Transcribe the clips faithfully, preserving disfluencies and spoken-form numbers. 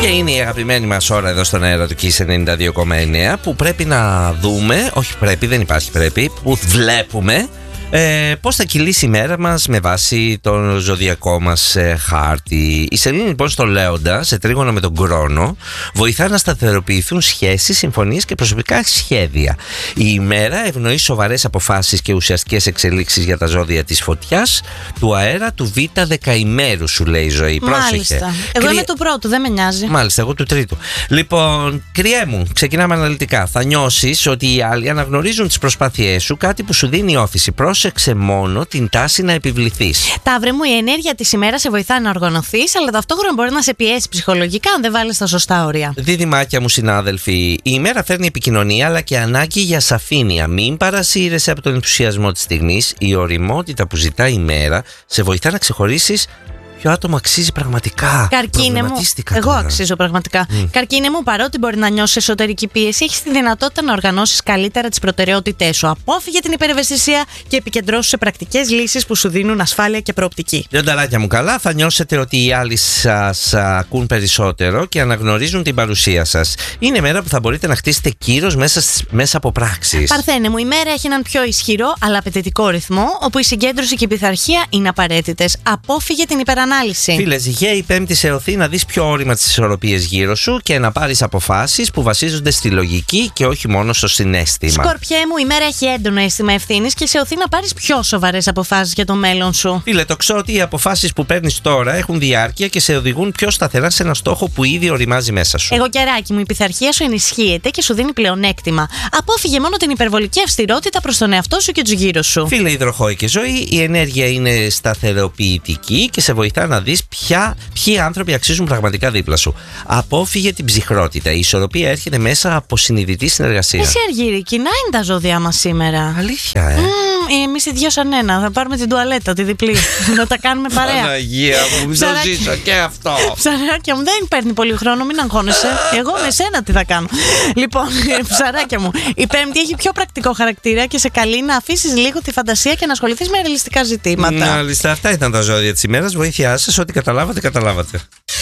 Και είναι η αγαπημένη μας ώρα εδώ στον αέρα του Kiss ενενήντα δύο κόμμα εννέα, που πρέπει να δούμε, όχι πρέπει, δεν υπάρχει πρέπει, που βλέπουμε ε, πώς θα κυλήσει η μέρα μας με βάση το ζωδιακό μας ε, χάρτη. Η σελήνη λοιπόν στο Λέοντα, σε τρίγωνο με τον Κρόνο, βοηθά να σταθεροποιηθούν σχέσεις, συμφωνίες και προσωπικά σχέδια. Η ημέρα ευνοεί σοβαρές αποφάσεις και ουσιαστικές εξελίξεις για τα ζώδια της Φωτιάς, του Αέρα, του Β' δεκαημέρου, σου λέει η ζωή. Μάλιστα. Πρόσεχε. Εγώ Κρυ... είμαι του πρώτου, δεν με νοιάζει. Μάλιστα, εγώ του τρίτου. Λοιπόν, Κριέ μου, ξεκινάμε αναλυτικά. Θα νιώσεις ότι οι άλλοι αναγνωρίζουν τις προσπάθειές σου, κάτι που σου δίνει όθηση. Πρόσεξε μόνο την τάση να επιβληθείς. Ταύρε μου, η ενέργεια της ημέρας σε βοηθά να οργανωθείς, αλλά ταυτόχρονα μπορεί να σε πιέσει ψυχολογικά αν δεν βάλεις τα σωστά όρια. Δίδυμάκια μου, συνάδελφοι, η ημέρα φέρνει επικοινωνία αλλά και ανάγκη για σαφήνεια. Μην παρασύρεσαι από τον ενθουσιασμό της στιγμής. Η ωριμότητα που ζητά η μέρα σε βοηθά να ξεχωρίσεις ποιο άτομο αξίζει πραγματικά. Καρκίνε μου, εγώ τώρα. αξίζω πραγματικά. Mm. Καρκίνε μου, παρότι μπορεί να νιώσεις εσωτερική πίεση, έχεις τη δυνατότητα να οργανώσεις καλύτερα τις προτεραιότητές σου. Απόφυγε την υπερευαισθησία και επικεντρώσου σε πρακτικές λύσεις που σου δίνουν ασφάλεια και προοπτική. Λιονταράκια μου, καλά, θα νιώσετε ότι οι άλλοι σας ακούν περισσότερο και αναγνωρίζουν την παρουσία σας. Είναι μέρα που θα μπορείτε να χτίσετε κύρος μέσα, μέσα από πράξεις. Παρθένε μου, η μέρα έχει έναν πιο ισχυρό αλλά απαιτητικό ρυθμό, όπου η συγκέντρωση και η πειθαρχία είναι απαραίτητες. Απόφυγε την υπερανάλυση. Φίλε, ζυγέ, η Πέμπτη σε οθεί να δεις πιο όρημα τις ισορροπίες γύρω σου και να πάρεις αποφάσεις που βασίζονται στη λογική και όχι μόνο στο συναίσθημα. Σκορπιέ μου, η μέρα έχει έντονο αίσθημα ευθύνης και σε οθεί να πάρεις πιο σοβαρές αποφάσεις για το μέλλον σου. Φίλε, το ξέρω ότι οι αποφάσεις που παίρνεις τώρα έχουν διάρκεια και σε οδηγούν πιο σταθερά σε ένα στόχο που ήδη οριμάζει μέσα σου. Εγώ, κεράκι μου, η πειθαρχία σου ενισχύεται και σου δίνει πλεονέκτημα. Απόφυγε μόνο την υπερβολική αυστηρότητα προς τον εαυτό σου και τους γύρω σου. Φίλε, υδροχόη και ζωή, η ενέργεια είναι σταθεροποιητική και σε βοηθά να δεις ποια, ποιοι άνθρωποι αξίζουν πραγματικά δίπλα σου. Απόφυγε την ψυχρότητα. Η ισορροπία έρχεται μέσα από συνειδητή συνεργασία. Εσύ, Αργύρη, κοινά είναι τα ζώδιά μας σήμερα. Αλήθεια, ε. Mm, εμείς οι δυο σαν ένα. Θα πάρουμε την τουαλέτα, τη διπλή. Να τα κάνουμε παρέα. Παναγία μου, μην το ζήσω και αυτό. Ψαράκια μου, δεν παίρνει πολύ χρόνο, μην αγχώνεσαι. Εγώ με σένα τι θα κάνω. Λοιπόν, ψαράκια μου, η Πέμπτη έχει πιο πρακτικό χαρακτήρα και σε καλεί να αφήσεις λίγο τη φαντασία και να ασχοληθείς με ρεαλιστικά ζητήματα. Μάλιστα, αυτά ήταν τα ζώδια της ημέρας. Βοήθειά σας, ό,τι καταλάβατε, καταλάβατε.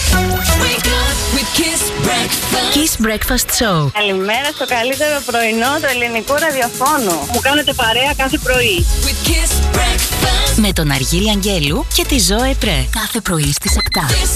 Kiss Breakfast Show. Καλημέρα στο καλύτερο πρωινό του ελληνικού ραδιοφώνου. Μου κάνετε παρέα κάθε πρωί. Με τον Αργύρη Αγγέλου και τη Ζωέ Πρέ. Κάθε πρωί στις επτά.